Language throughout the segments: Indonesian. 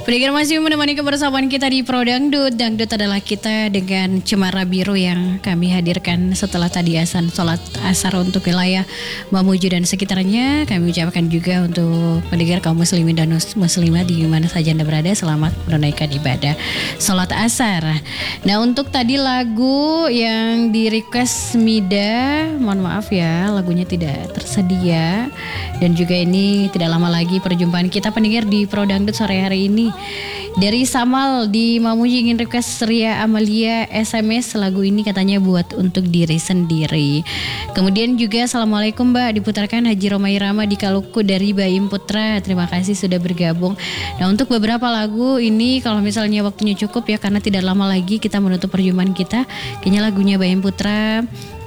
Pendengar masih menemani kebersamaan kita di Pro Dangdut. Dangdut adalah kita dengan cemara biru yang kami hadirkan setelah tadi azan sholat asar untuk wilayah Mamuju dan sekitarnya. Kami ucapkan juga untuk pendengar kaum muslimin dan muslimah di mana saja Anda berada, selamat menunaikan ibadah sholat asar. Nah, untuk tadi lagu yang di request Mida, mohon maaf ya lagunya tidak tersedia. Dan juga ini tidak lama lagi perjumpaan kita pendengar di Pro Dangdut sore hari ini. Dari Samal di Mamuju ingin request Ria Amalia SMS lagu ini katanya buat untuk diri sendiri. Kemudian juga Assalamualaikum Mbak, diputarkan Haji Romai Rama di Kaluku dari Baim Putra. Terima kasih sudah bergabung. Nah, untuk beberapa lagu ini kalau misalnya waktunya cukup ya, karena tidak lama lagi kita menutup perjumpaan kita. Kayaknya lagunya Baim Putra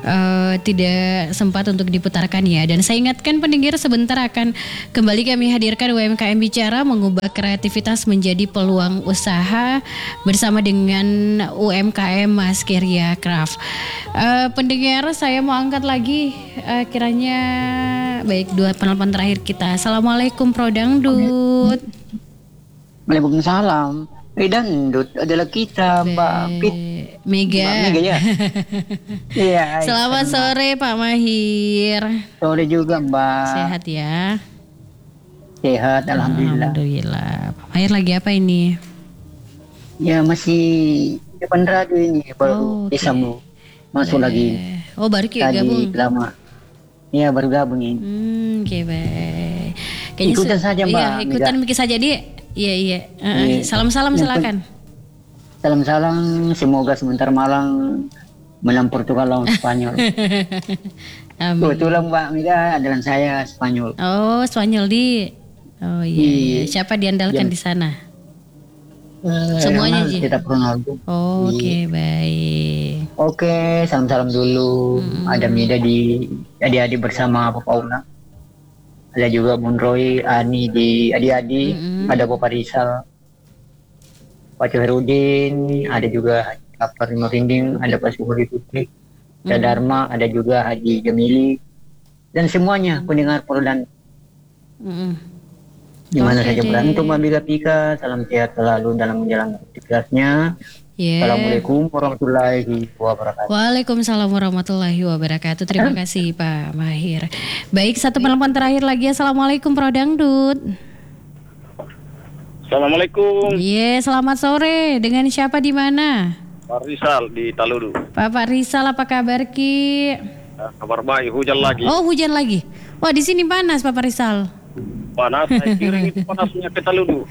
tidak sempat untuk diputarkan ya. Dan saya ingatkan pendengar sebentar akan kembali kami hadirkan UMKM Bicara, mengubah kreativitas menjadi peluang usaha bersama dengan UMKM Maskeria Craft. Pendengar, saya mau angkat lagi kiranya baik dua penelpon terakhir kita. Assalamualaikum Pro Dangdut. Waalaikumsalam. Dangdut adalah kita Mbak Pit Mega ya. Iya. Selamat sore Pak Mahir. Sore juga Mbak. Sehat ya? Sehat, alhamdulillah. Alhamdulillah. Pak Mahir lagi apa ini? Ya masih depan radio ini baru bisa masuk lagi. Oh, baru tadi gabung. Lama. Iya, baru gabung ini. Oke, baik. Ikutan saja Mbak. Iya, ikutan Miki saja dia. Iya. Salam-salam silakan. Salam-salam, semoga sebentar malang menang Portugal lawan Spanyol. Kebetulan Mbak Mida adalah saya Spanyol. Oh, Spanyol di. Oh iya. Siapa diandalkan di sana? Semuanya aja. Kita Ronaldo. Oh, Oke, baik. Oke, salam-salam dulu. Ada Mida di adik-adik bersama Bapak Paula. Ada juga Bun Roy, Ani di adik-adik. Ada Bapak Rizal, Pak Herudin, ada juga Pak Rinding, ada Pak Suhuri Putri, ada Dharma, ada juga Haji Jamili, dan semuanya pendengar Pro Dangdut. Di mana saja berada. Untuk Mbak Biga Pika, salam sehat selalu dalam menjalankan aktivitasnya. Assalamualaikum warahmatullahi wabarakatuh. Waalaikumsalam warahmatullahi wabarakatuh. Terima kasih Pak Mahir. Baik, satu penelpon terakhir lagi. Assalamualaikum Pro Dangdut. Assalamualaikum. Selamat sore. Dengan siapa di mana? Pak Rizal di Taludu. Pak Rizal, apa kabar Ki? Kabar baik, hujan lagi. Oh, hujan lagi. Wah, di sini panas Pak Rizal. Panas, saya kira itu panasnya ke Taludu.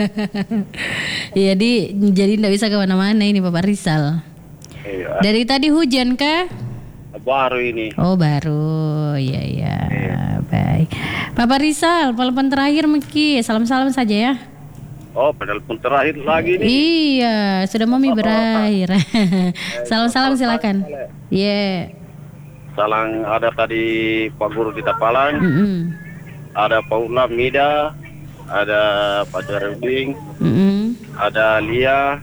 Jadi tidak bisa kemana-mana ini Pak Rizal. Iya. Dari tadi hujan kah? Baru ini. Oh, baru. Iya. Baik. Pak Rizal, telepon terakhir Meki. Salam-salam saja ya. Oh, penelpon terakhir lagi nih. Iya, sudah mau berakhir. Salam-salam silakan. Iya. Salam ada tadi Pak Guru di Tapalan. Ada Paula Mida, ada Pak Jaruding, ada Lia,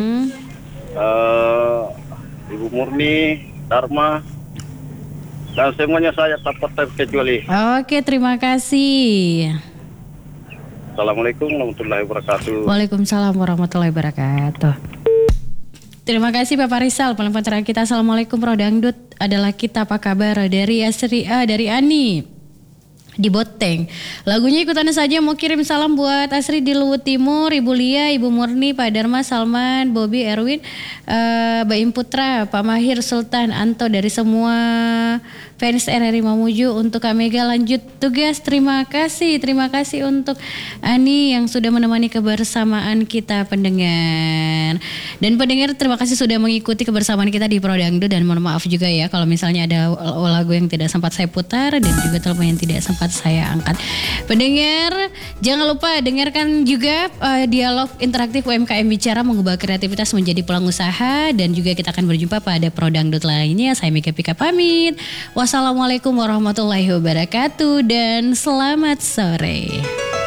Ibu Murni, Dharma, dan semuanya saya tak terkecuali. Oke, terima kasih. Assalamualaikum warahmatullahi wabarakatuh. Waalaikumsalam warahmatullahi wabarakatuh. Terima kasih Bapak Rizal, penelpon terakhir kita. Assalamualaikum Pro Dangdut adalah kita, apa kabar? Dari dari Ani di Boteng. Lagunya ikutannya saja, mau kirim salam buat Asri di Luwut Timur, Ibu Lia, Ibu Murni, Pak Dharma, Salman, Bobby, Erwin, Baim Putra, Pak Mahir, Sultan, Anto, dari semua fans RRI Mamuju. Untuk Kak Mega lanjut tugas. Terima kasih untuk Ani yang sudah menemani kebersamaan kita pendengar. Dan pendengar, terima kasih sudah mengikuti kebersamaan kita di Pro Dangdut, dan mohon maaf juga ya kalau misalnya ada lagu yang tidak sempat saya putar dan juga telepon yang tidak sempat saya angkat. Pendengar, jangan lupa dengarkan juga dialog interaktif UMKM Bicara, mengubah kreativitas menjadi peluang usaha, dan juga kita akan berjumpa pada Pro Dangdut lainnya. Saya Mika Pika pamit. Wassalamualaikum warahmatullahi wabarakatuh dan selamat sore.